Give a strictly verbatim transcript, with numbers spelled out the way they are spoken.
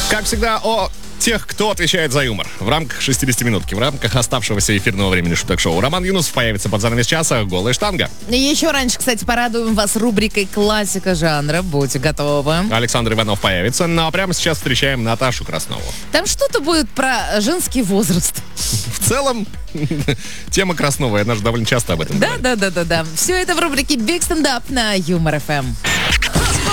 Как всегда, о тех, кто отвечает за юмор. В рамках шестидесятиминутки, в рамках оставшегося эфирного времени шуток-шоу. Роман Юнусов появится под занавес часа «Голая штанга». И еще раньше, кстати, порадуем вас рубрикой «Классика жанра». Будьте готовы. Александр Иванов появится. Ну а прямо сейчас встречаем Наташу Краснову. Там что-то будет про женский возраст. В целом, тема Красновой, она же довольно часто об этом Да, говорит. да, да, да, да. Все это в рубрике «Биг стендап» на Юмор ФМ.